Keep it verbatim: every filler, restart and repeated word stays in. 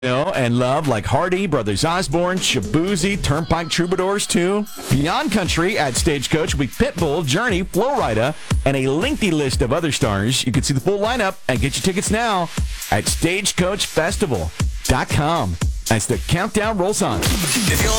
know and love, like Hardy, Brothers Osborne, Shabuzi, Turnpike Troubadours too. Beyond Country at Stagecoach will be Pitbull, Journey, Flo Rida, and a lengthy list of other stars. You can see the full lineup and get your tickets now at stagecoach festival dot com. As the countdown rolls on. If you're